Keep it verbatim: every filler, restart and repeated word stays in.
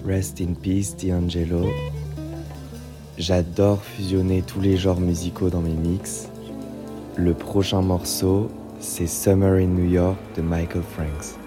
Rest in peace, D'Angelo. J'adore fusionner tous les genres musicaux dans mes mix. Le prochain morceau, c'est Summer in New York de Michael Franks.